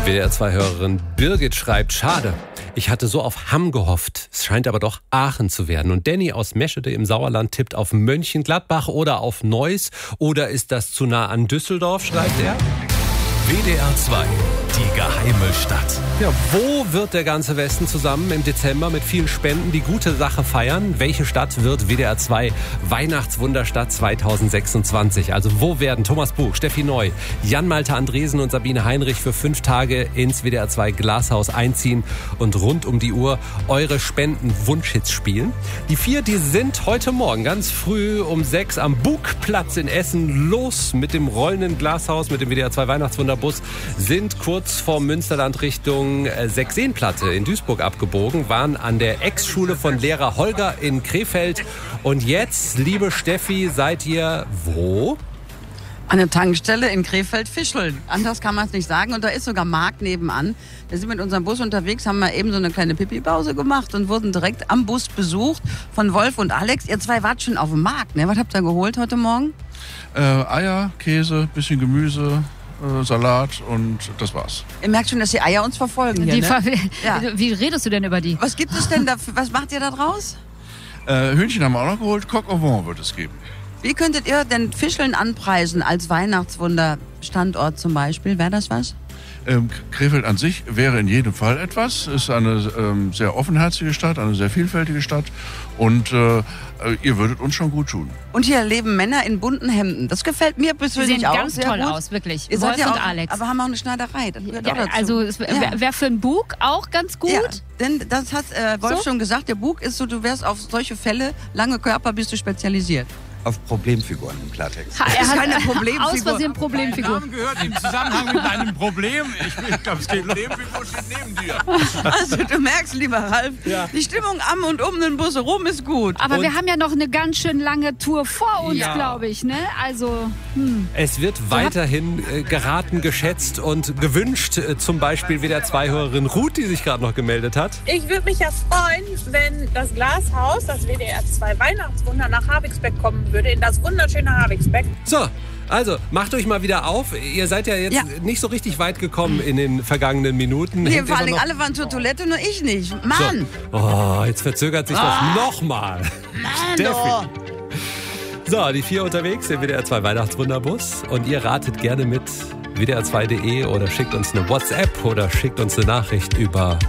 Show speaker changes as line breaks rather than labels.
WDR2-Hörerin Birgit schreibt, schade. Ich hatte so auf Hamm gehofft. Es scheint aber doch Aachen zu werden. Und Danny aus Meschede im Sauerland tippt auf Mönchengladbach oder auf Neuss. Oder ist das zu nah an Düsseldorf, schreibt er.
WDR 2, die geheime Stadt.
Ja, wo wird der ganze Westen zusammen im Dezember mit vielen Spenden die gute Sache feiern? Welche Stadt wird WDR 2 Weihnachtswunderstadt 2026? Also wo werden Thomas Buch, Steffi Neu, Jan-Malte Andresen und Sabine Heinrich für 5 Tage ins WDR 2 Glashaus einziehen und rund um die Uhr eure Spenden-Wunschhits spielen? Die 4, die sind heute Morgen ganz früh um 6 am Bugplatz in Essen los mit dem rollenden Glashaus, mit dem WDR 2 Weihnachtswunderbus, sind kurz vor Münsterland Richtung Sechseenplatte in Duisburg abgebogen, waren an der Ex-Schule von Lehrer Holger in Krefeld. Und jetzt, liebe Steffi, seid ihr wo?
An der Tankstelle in Krefeld-Fischeln. Anders kann man es nicht sagen. Und da ist sogar Markt nebenan. Wir sind mit unserem Bus unterwegs, haben mal eben so eine kleine Pipi-Pause gemacht und wurden direkt am Bus besucht von Wolf und Alex. Ihr zwei wart schon auf dem Markt, ne? Was habt ihr geholt heute Morgen?
Eier, Käse, bisschen Gemüse, Salat und das war's.
Ihr merkt schon, dass die Eier uns verfolgen hier,
Ja. Wie redest du denn über die?
Was gibt es denn da? Was macht ihr da draus?
Hühnchen haben wir auch noch geholt, Coq au vin wird es geben.
Wie könntet ihr denn Fischeln anpreisen als Weihnachtswunderstandort zum Beispiel? Wäre das was?
Krefeld an sich wäre in jedem Fall etwas. Ist eine sehr offenherzige Stadt, eine sehr vielfältige Stadt. Und ihr würdet uns schon gut tun.
Und hier leben Männer in bunten Hemden. Das gefällt mir persönlich auch
ganz
sehr
toll
gut.
aus, wirklich.
Ihr seid
Wolf
ja
und
auch,
Alex.
aber haben auch eine Schneiderei. Das gehört auch dazu.
Also es wäre für einen Bug auch ganz gut.
Ja, denn das hat Wolf schon gesagt, der Bug ist so, du wärst auf solche Fälle, lange Körper, bist du spezialisiert.
Auf Problemfiguren im Klartext.
Er hat
keine Problemfigur.
Aus Versehen Problemfigur.
Gehört im Zusammenhang mit deinem Problem. Ich glaube, es geht Problemfigur steht neben dir.
Also du merkst, lieber Ralf, die Stimmung am und um den Bus herum ist gut.
Aber wir haben ja noch eine ganz schön lange Tour vor uns, glaube ich. Ne? Also,
Es wird weiterhin geraten, geschätzt und gewünscht. Zum Beispiel WDR 2-Hörerin Ruth, die sich gerade noch gemeldet hat.
Ich würde mich ja freuen, wenn das Glashaus, das WDR 2 Weihnachtswunder nach Havixbeck kommen würde, in das wunderschöne Havixbeck.
So, also macht euch mal wieder auf. Ihr seid ja jetzt nicht so richtig weit gekommen in den vergangenen Minuten.
Nee, vor allem alle waren zur Toilette, nur ich nicht. Mann!
So. Oh, jetzt verzögert sich das nochmal. Steffi. So, die 4 unterwegs im WDR 2 Weihnachtswunderbus. Und ihr ratet gerne mit WDR2.de oder schickt uns eine WhatsApp oder schickt uns eine Nachricht über